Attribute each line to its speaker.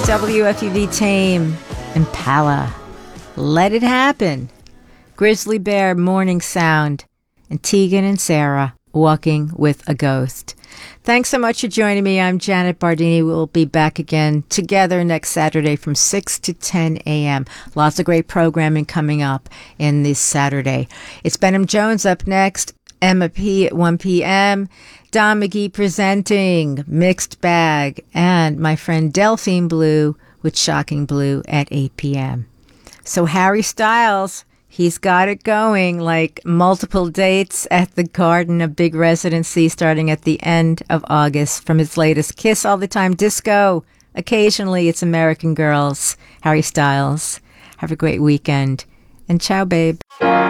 Speaker 1: WFUV Tame, Impala, Let It Happen, Grizzly Bear, Morning Sound, and Tegan and Sarah, Walking with a Ghost. Thanks so much for joining me. I'm Janet Bardini. We'll be back again together next Saturday from 6 to 10 a.m. Lots of great programming coming up in this Saturday. It's Benham Jones up next, Emma P. at 1 p.m., Don McGee presenting Mixed Bag, and my friend Delphine Blue with Shocking Blue at 8 p.m. So Harry Styles, he's got it going, like multiple dates at the Garden, a big residency starting at the end of August from his latest Kiss All the Time Disco. Occasionally it's American Girls. Harry Styles. Have a great weekend. And ciao, babe.